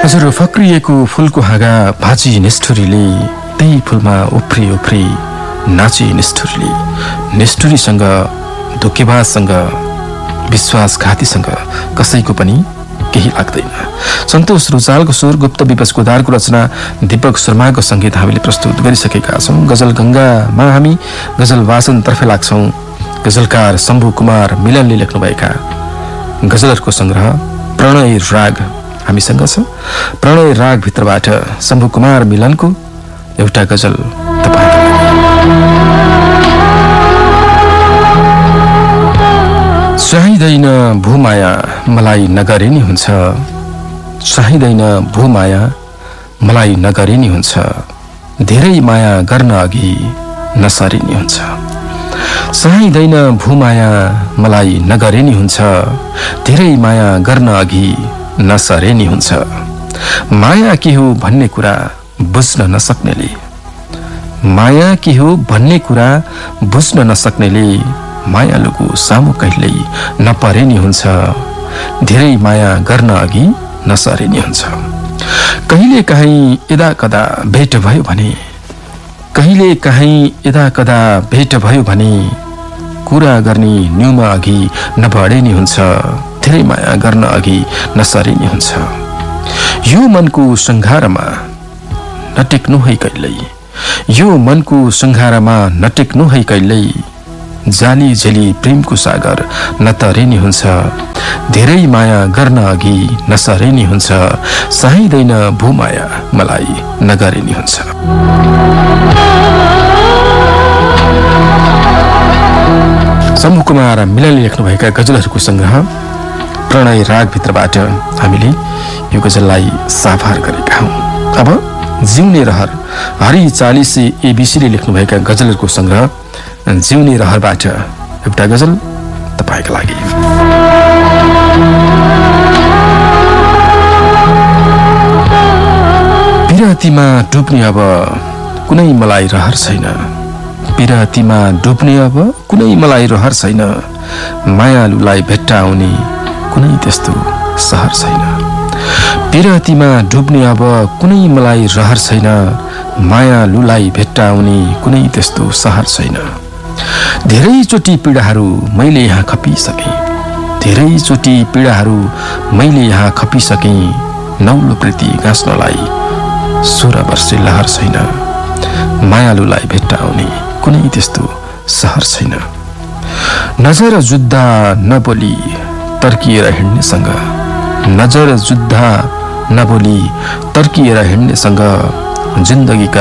हजुर फक्रिएको फूलको हाँगा भाँची निष्ठुरीले त्यही फूलमा उफ्री उफ्री नाची निष्ठुरीले निष्ठुरीसँग धोकेबाजसँग विश्वासघातीसँग कसैको पनि केही लाग्दैन। सन्तोष रुचालको स्वर, गुप्त विपस कोदारको रचना, दीपक शर्माको संगीत हामीले प्रस्तुत गरिसकेका छौँ। गजल गङ्गामा हामी गजल वाचनतर्फ लाग्छौँ। गजलकार शम्भु कुमार मिलनले लेख्नुभएका गजलहरूको संग्रह प्रणय राग हामीसँग छ। प्रणय राग भित्रबाट शम्भु कुमार मिलनको एउटा गजल तपाईका चाहिँदैन भूमाया मलाई नगरे नि हुन्छ, चाहिँदैन भूमाया मलाई नगरे नि हुन्छ, धेरै माया गर्न अघि नसरे नि हुन्छ। चाहिँदैन भूमाया मलाई नगरे नि हुन्छ, धेरै माया गर्न अघि नसरे नि हुन्छ। माया के हो भन्ने कुरा बुझ्न नसक्नेले, माया के हो भन्ने कुरा बुझ्न नसक्नेले मायालुको सामु कहिल्यै नपरे नि हुन्छ, धेरै माया गर्न अघि नसरे नि हुन्छ। कहिले काहीँ यदा कदा भेट भयो भने, कहिले काहीँ यदा कदा भेट भयो भने कुरा गर्ने न्युमा अघि नबढे नि हुन्छ, धेरै माया गर्न अघि नसरे नि हुन्छ। यो मनको सङ्घारमा नटेक्नु है कहिल्यै, यो मनको सङ्घारमा नटेक्नु है कहिल्यै, जाली झेली प्रेमको सागर नतरे नि हुन्छ, धेरै माया गर्न अघि नसरे नि हुन्छ। चाहिँदैन भूमाया मलाई नगरे नि हुन्छ। शम्भु कुमार मिलनले लेख्नुभएका गजलहरूको संग्रह प्रणय राग भित्रबाट हामीले यो गजललाई साभार गरेका हौँ। अब जिउने रहर हरि 40 एबीसीले लेख्नुभएका गजलहरूको संग्रह जिउने रहरबाट एउटा गजल तपाईका लागि। पिरतीमा डुब्ने अब कुनै मलाई रहर छैन, पिरतीमा डुब्ने अब कुनै मलाई रहर छैन, मायालुलाई भेट्टाउने कुनै त्यस्तो सहर छैन। पिरतीमा डुब्ने अब कुनै मलाई रहर छैन, मायालुलाई भेट्टाउने कुनै त्यस्तो सहर छैन। धेरैचोटि पीडाहरू मैले यहाँ खपिसकेँ, धेरैचोटि पीडाहरू मैले यहाँ खपिसकेँ, नौलो प्रीति गाँच्नलाई 16 वर्षे लहर छैन, मायालुलाई भेट्टाउने कुनै त्यस्तो सहर छैन। नजर जुद्धा नबोली तर्किएर हिँड्नेसँग, नजर जुद्धा नबोली तर्किएर हिँड्नेसँग जिन्दगीका